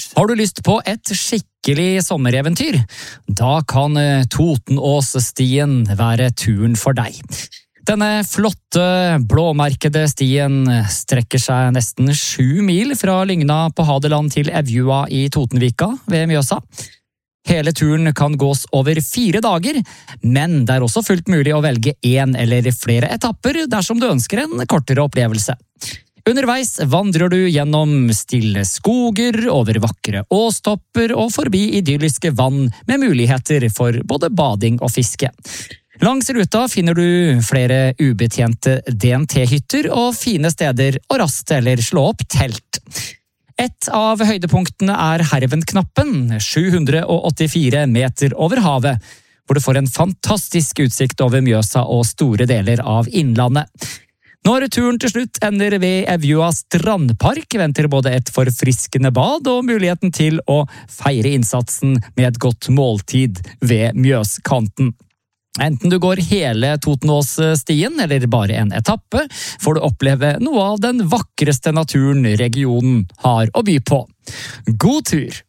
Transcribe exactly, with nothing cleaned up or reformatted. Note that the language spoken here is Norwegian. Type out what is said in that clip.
Har du lyst på et skikkelig sommereventyr? Da kan Totenåsstien være turen for deg. Denne flotte, blåmerkede stien strekker seg nesten sju mil fra Lygna på Hadeland til Evjua i Totenvika ved Mjøsa. Hele turen kan gås over fire dager, men det er også fullt mulig å velge en eller flere etapper dersom du ønsker en kortere opplevelse. Underveis vandrer du gjennom stille skoger, over vakre åstopper og forbi idylliske vann med muligheter for både bading og fiske. Langs ruta finner du flere ubetjente D N T-hytter og fine steder å raste eller slå opp telt. Et av høydepunktene er Hervenknappen, sju hundre åttifire meter over havet, hvor du får en fantastisk utsikt over Mjøsa og store deler av innlandet. Når turen til slutt ender ved Evjua strandpark, venter både et forfriskende bad og muligheten til å feire innsatsen med et godt måltid ved Mjøskanten. Enten du går hele Totenåsstien eller bare en etappe, får du oppleve noe av den vakreste naturen regionen har å by på. God tur!